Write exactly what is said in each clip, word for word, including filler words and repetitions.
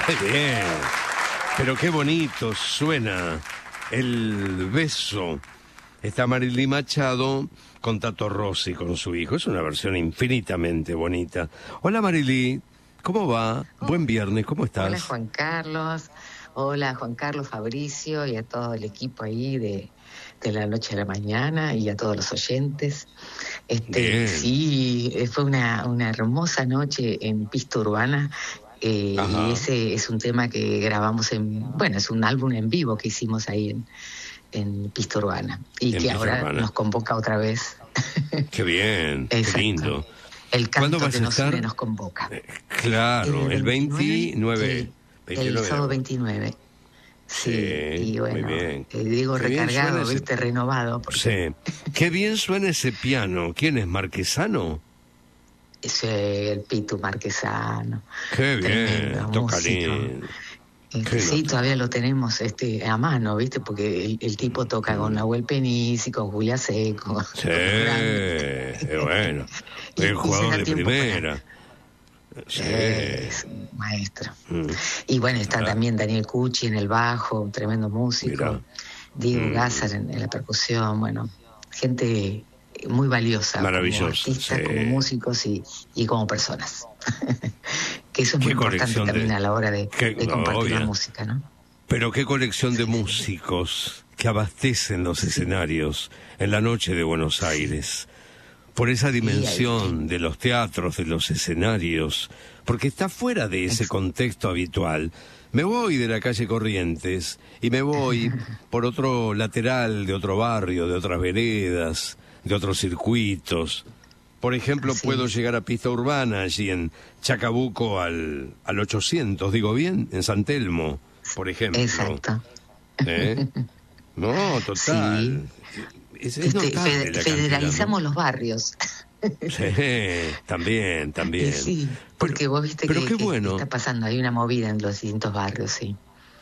Qué bien. Pero qué bonito suena El Beso. Está Marilí Machado con Tato Rossi, con su hijo. Es una versión infinitamente bonita. Hola Marilí, ¿cómo va? Oh. Buen viernes, ¿cómo estás? Hola Juan Carlos. Hola Juan Carlos, Fabricio y a todo el equipo ahí de, de La Noche a la Mañana y a todos los oyentes. Este, sí, fue una, una hermosa noche en Pista Urbana. Eh, y ese es un tema que grabamos en, bueno, es un álbum en vivo que hicimos ahí en, en Pista Urbana y en que ahora Urbana. Nos convoca otra vez. Qué bien, qué lindo. El canto que nos une nos convoca. Eh, claro, el, el veintinueve. Sí, veintinueve el sábado veintinueve. Sí, sí, y bueno, muy bien. Eh, digo qué recargado, viste, ese... renovado. Porque... Sí, qué bien suena ese piano. ¿Quién es, Marquesano? Sí, el Pitu Marquesano. Qué bien, toca lindo. Este, sí, nota. Todavía lo tenemos este, a mano, ¿viste? Porque el, el tipo toca con Nahuel Penisi, con Julia Seco. Sí, bueno. El jugador de primera. Para... Sí. Es maestro. Mm. Y bueno, está ah. también Daniel Cucci en el bajo, un tremendo músico. Mirá. Diego mm. Gázar en, en la percusión, bueno, gente muy valiosa. Maravilloso. Como artistas, sí. como músicos y, y como personas. Que eso es muy importante también de, a la hora de, qué, de compartir obvio. La música, ¿no? Pero qué colección de músicos que abastecen los escenarios en la noche de Buenos Aires. Por esa dimensión sí, de los teatros, de los escenarios, porque está fuera de ese contexto habitual. Me voy de la calle Corrientes y me voy por otro lateral de otro barrio, de otras veredas, de otros circuitos. Por ejemplo, así puedo es. llegar a Pista Urbana, allí en Chacabuco al, al ochocientos, digo bien, en San Telmo, por ejemplo. Exacto. ¿Eh? No, total. Sí. Es, es este, fe, federalizamos, ¿no?, los barrios. Sí, también, también. Sí, porque pero, vos viste pero que, qué bueno. que está pasando, hay una movida en los distintos barrios, sí.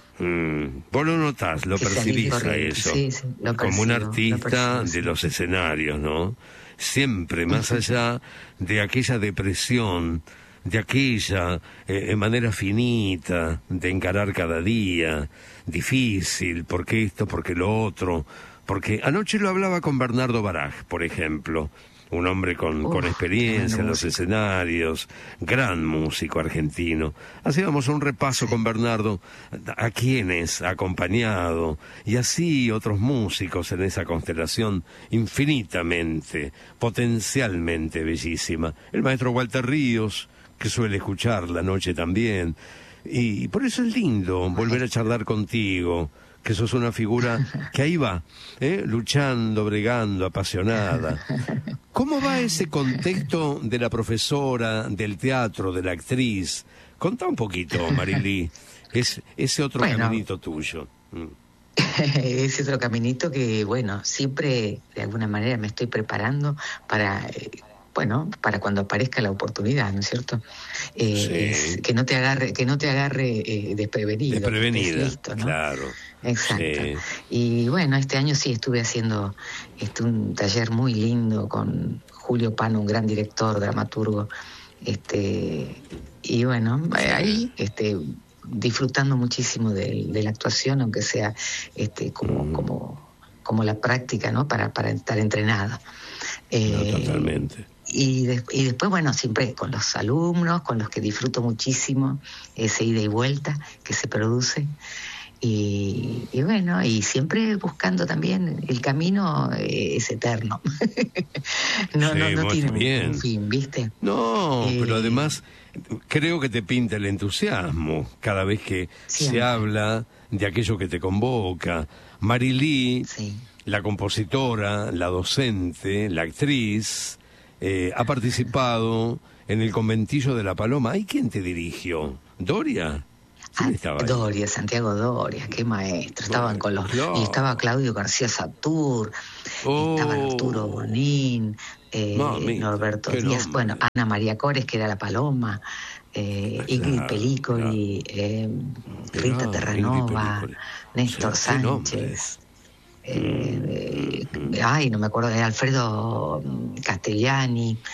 Mm, vos lo notás, lo que percibís a eso, sí, sí, lo como percibo, un artista percibo, de sí. los escenarios, ¿no? Siempre, más allá de aquella depresión, de aquella eh, manera finita de encarar cada día, difícil, porque esto, porque lo otro, porque anoche lo hablaba con Bernardo Baraj, por ejemplo, un hombre con, Uf, con experiencia en los músico. escenarios, gran músico argentino. Hacíamos un repaso sí. con Bernardo a quienes ha acompañado, y así otros músicos en esa constelación infinitamente, potencialmente bellísima. El maestro Walter Ríos, que suele escuchar la noche también, y por eso es lindo volver a charlar contigo, que sos una figura que ahí va, ¿eh? luchando, bregando, apasionada. ¿Cómo va ese contexto de la profesora, del teatro, de la actriz? Contá un poquito, Marilí, es ese otro bueno, caminito tuyo. Mm. Ese otro caminito que, bueno, siempre de alguna manera me estoy preparando para... Eh, bueno, para cuando aparezca la oportunidad, ¿no es cierto? Eh, sí. es, que no te agarre, que no te agarre eh, desprevenido. Desprevenida, listo, ¿no? Claro. Exacto. Sí. Y bueno, este año sí estuve haciendo este, un taller muy lindo con Julio Pano, un gran director, dramaturgo. Este, y bueno, sí. ahí este, disfrutando muchísimo de, de la actuación, aunque sea este, como, mm. como, como la práctica, ¿no? Para, para estar entrenada. Eh, no, totalmente. Y, de, y después, bueno, siempre con los alumnos, con los que disfruto muchísimo ese ida y vuelta que se produce. Y, y bueno, y siempre buscando también, el camino eh, es eterno. no, sí, no, no tiene bien. un fin, ¿viste? No, eh, pero además creo que te pinta el entusiasmo cada vez que siempre se habla de aquello que te convoca. Marilí, sí. la compositora, la docente, la actriz, eh, ha participado en el Conventillo de la Paloma. ¿Hay quién te dirigió? ¿Doria? Ah, Doria, Santiago Doria, qué maestro. Estaban con los, no. y estaba Claudio García Satur, oh. estaba Arturo Bonín, eh, Mami, Norberto Díaz, nombre. Bueno, Ana María Cores, que era la Paloma, eh, Ingrid Pellicoli, eh, Rita no, Terranova, Néstor o sea, Sánchez. Eh, eh, ay, no me acuerdo de Alfredo Castellani,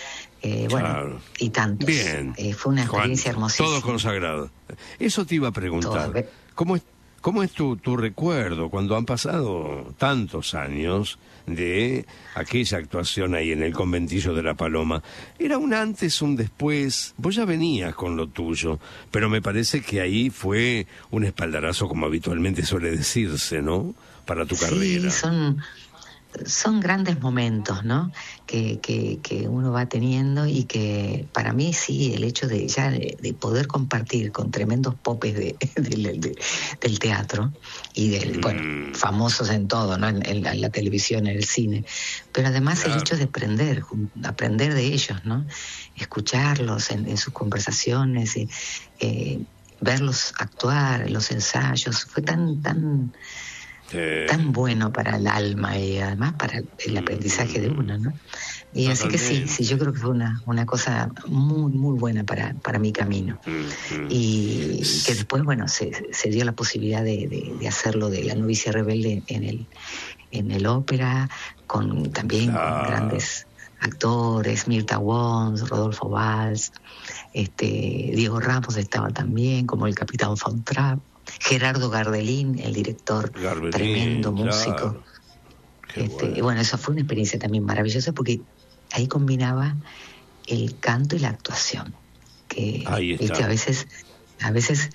Eh, bueno, claro. Y tantos. Bien. Eh, fue una experiencia hermosísima. Todo consagrado. Eso te iba a preguntar. Todo. ¿Cómo es, cómo es tu, tu recuerdo cuando han pasado tantos años de aquella actuación ahí en el conventillo de La Paloma? ¿Era un antes, un después? Vos ya venías con lo tuyo, pero me parece que ahí fue un espaldarazo, como habitualmente suele decirse, ¿no? Para tu sí, carrera. son... Son grandes momentos, ¿no? Que, que, que uno va teniendo y que para mí sí, el hecho de ya de, de poder compartir con tremendos popes de, de, de, del teatro y de, mm. bueno, famosos en todo, ¿no? En, en, la, en la televisión, en el cine, pero además claro. el hecho de aprender, aprender de ellos, ¿no? Escucharlos en, en sus conversaciones, y, eh, verlos actuar, los ensayos, fue tan, tan... Eh, tan bueno para el alma y además para el aprendizaje de uno, ¿no? Y así que sí, sí, yo creo que fue una, una cosa muy, muy buena para, para mi camino. Mm-hmm. Y que después, bueno, se, se dio la posibilidad de, de, de hacerlo de La novicia rebelde en el, en el ópera, con también ah. con grandes actores, Mirta Wons, Rodolfo Valls, este, Diego Ramos estaba también, como el capitán Von Trapp. Gerardo Gardelín, el director, Gardelín, tremendo músico. Claro. Este, bueno. bueno, eso fue una experiencia también maravillosa porque ahí combinaba el canto y la actuación. Que ¿viste? a veces, a veces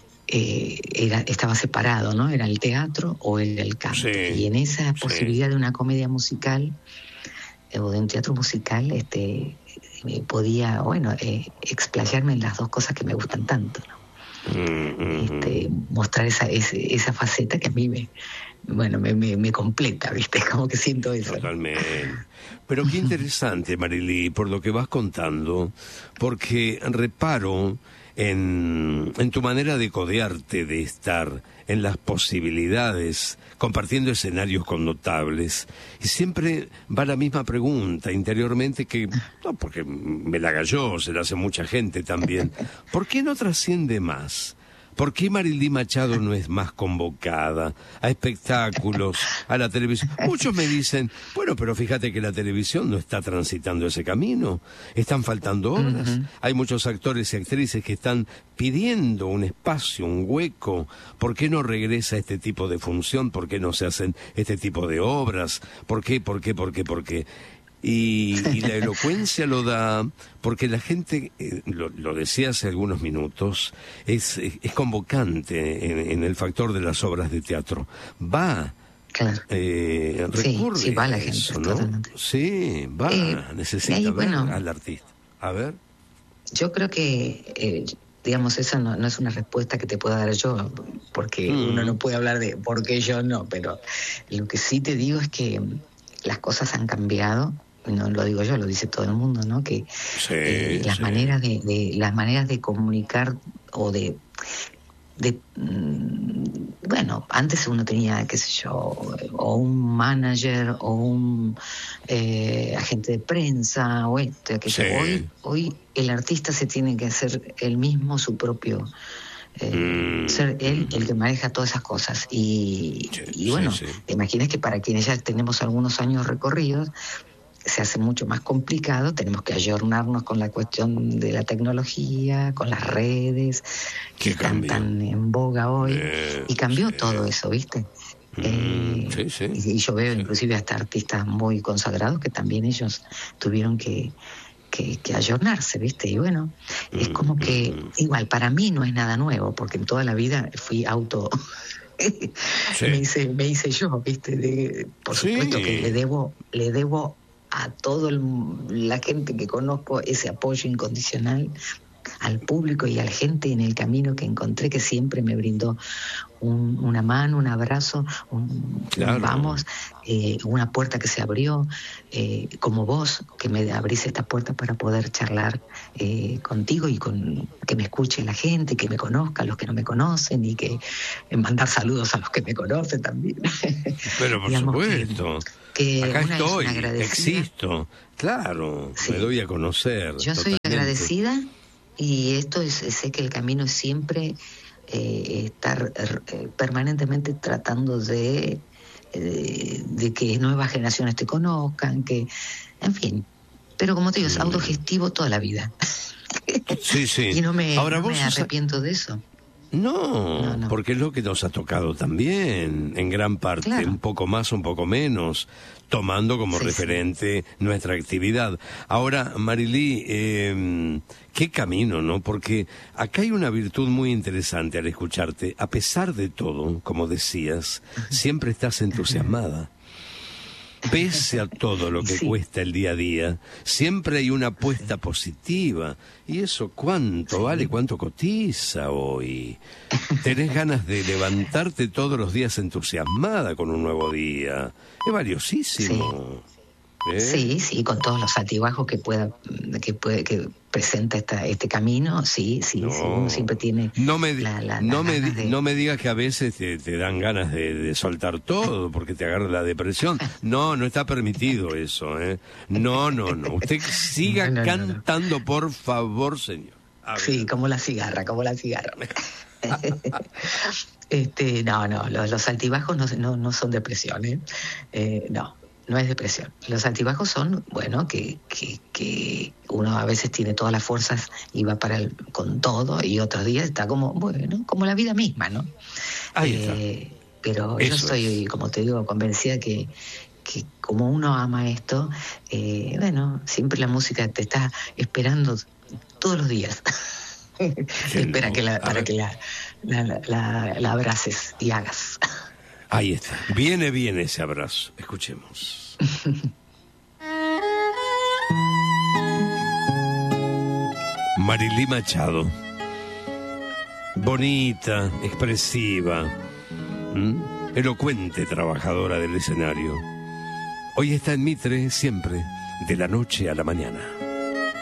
eh, era, estaba separado, ¿no? Era el teatro o era el canto. Sí, y en esa posibilidad sí. de una comedia musical eh, o de un teatro musical, este, eh, podía, bueno, eh, explayarme en las dos cosas que me gustan tanto, ¿no? Este, mostrar esa, esa esa faceta que a mí me bueno me, me, me completa, ¿viste? Como que siento eso. Totalmente. Pero qué interesante, Marilí, por lo que vas contando, porque reparo en, en tu manera de codearte, de estar, en las posibilidades, compartiendo escenarios con notables. Y siempre va la misma pregunta interiormente que, no porque me la haga yo, se la hace mucha gente también. ¿Por qué no trasciende más? ¿Por qué Marilí Machado no es más convocada a espectáculos, a la televisión? Muchos me dicen, bueno, pero fíjate que la televisión no está transitando ese camino, están faltando obras, uh-huh. hay muchos actores y actrices que están pidiendo un espacio, un hueco. ¿Por qué no regresa este tipo de función? ¿Por qué no se hacen este tipo de obras? ¿Por qué, por qué, por qué, por qué? Y, y la elocuencia lo da porque la gente, eh, lo, lo decía hace algunos minutos, es, es convocante en, en el factor de las obras de teatro. Va, claro. eh, recurre sí, sí, va la a gente, eso, ¿no? Totalmente. Sí, va, eh, necesita ahí, ver bueno, al artista. A ver. Yo creo que, eh, digamos, esa no, no es una respuesta que te pueda dar yo, porque mm. uno no puede hablar de por qué yo no, pero lo que sí te digo es que las cosas han cambiado. No lo digo yo, lo dice todo el mundo, ¿no? Que sí, eh, las sí. maneras de, de las maneras de comunicar o de de mmm, bueno, antes uno tenía, qué sé yo, o un manager o un eh, agente de prensa o este, que sí. hoy hoy el artista se tiene que hacer él mismo su propio Eh, mm. ser él el que maneja todas esas cosas y, sí, y bueno, sí, sí. te imaginas que para quienes ya tenemos algunos años recorridos se hace mucho más complicado, tenemos que ayornarnos con la cuestión de la tecnología, con las redes que están tan en boga hoy eh, y cambió sí. todo eso, ¿viste? Mm, eh, sí, sí. Y, y yo veo sí. inclusive hasta artistas muy consagrados que también ellos tuvieron que Que, que ayornarse, ¿viste? Y bueno, mm, es como que, mm. igual, para mí no es nada nuevo, porque en toda la vida fui auto... sí. me, hice, me hice yo, ¿viste? De, por supuesto sí. que le debo, le debo a toda la gente que conozco ese apoyo incondicional, al público y a la gente en el camino que encontré, que siempre me brindó un, una mano, un abrazo, un, claro. un vamos, eh, una puerta que se abrió, eh, como vos, que me abrís esta puerta para poder charlar eh, contigo y con que me escuche la gente, que me conozca, los que no me conocen, y que eh, mandar saludos a los que me conocen también. Pero por supuesto. Que, que acá estoy, existo, claro, sí. me doy a conocer. Yo totalmente. soy agradecida. Y esto es, sé que el camino es siempre eh, estar eh, permanentemente tratando de, eh, de que nuevas generaciones te conozcan, que, en fin, pero como te digo, es autogestivo toda la vida. Sí, sí. Y no me, Ahora no vos me arrepiento de eso. No, no, no, porque es lo que nos ha tocado también, en gran parte, claro. Un poco más, un poco menos, tomando como sí, referente sí. nuestra actividad. Ahora, Marilí, eh, qué camino, ¿no? Porque acá hay una virtud muy interesante al escucharte. A pesar de todo, como decías, siempre estás entusiasmada. Pese a todo lo que sí. cuesta el día a día, siempre hay una apuesta sí. positiva. ¿Y eso cuánto sí. vale? ¿Cuánto cotiza hoy? Tenés ganas de levantarte todos los días entusiasmada con un nuevo día. Es valiosísimo. Sí. ¿Eh? Sí, sí, con todos los altibajos que pueda, que puede, que presenta esta, este camino, sí, sí, no, sí, uno siempre tiene no me, la, la, no, me de... no me digas que a veces te, te dan ganas de, de soltar todo porque te agarra la depresión. No, no está permitido eso, ¿eh? No, no, no. Usted siga no, no, cantando, no, no. por favor, señor. Sí, como la cigarra, como la cigarra. este, no, no, los, los altibajos no, no, no son depresión, ¿eh? Eh, no. No es depresión. Los altibajos son, bueno, que, que, que uno a veces tiene todas las fuerzas y va para el, con todo, y otros días está como, bueno, como la vida misma, ¿no? Ahí eh, está. Pero Eso yo estoy, es. como te digo, convencida que, que como uno ama esto, eh, bueno, siempre la música te está esperando todos los días. te espera que la, para que la, la, la, la, la abraces y hagas. Ahí está. Viene bien ese abrazo. Escuchemos. Marilí Machado. Bonita, expresiva, ¿m? elocuente trabajadora del escenario. Hoy está en Mitre siempre, de la noche a la mañana.